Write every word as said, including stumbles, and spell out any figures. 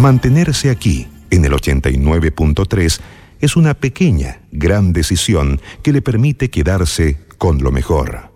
Mantenerse aquí, en el ochenta y nueve punto tres, es una pequeña, gran decisión que le permite quedarse con lo mejor.